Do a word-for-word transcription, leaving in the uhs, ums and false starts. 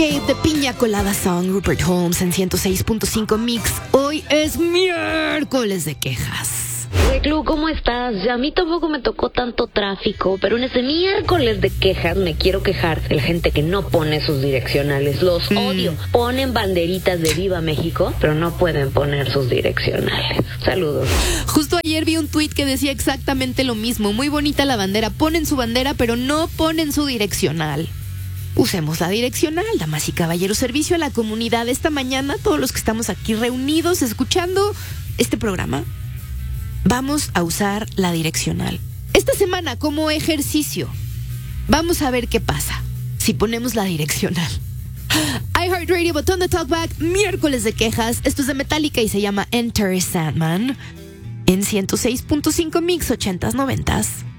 Escape de Piña Colada Song, Rupert Holmes en ciento seis punto cinco Mix. Hoy es miércoles de quejas. Güey, Clu, ¿cómo estás? Ya a mí tampoco me tocó tanto tráfico, pero en este miércoles de quejas me quiero quejar de la gente que no pone sus direccionales. Los mm. odio. Ponen banderitas de Viva México, pero no pueden poner sus direccionales. Saludos. Justo ayer vi un tuit que decía exactamente lo mismo. Muy bonita la bandera. Ponen su bandera, pero no ponen su direccional. Usemos la direccional, damas y caballeros. Servicio a la comunidad. Esta mañana, todos los que estamos aquí reunidos escuchando este programa, vamos a usar la direccional. Esta semana, como ejercicio, vamos a ver qué pasa si ponemos la direccional. iHeartRadio, botón de talkback, miércoles de quejas. Esto es de Metallica y se llama Enter Sandman en ciento seis punto cinco Mix, ochentas, noventas.